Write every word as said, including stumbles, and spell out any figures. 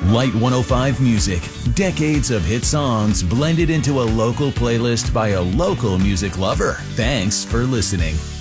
Light one oh five Music. Decades of hit songs blended into a local playlist by a local music lover. Thanks for listening.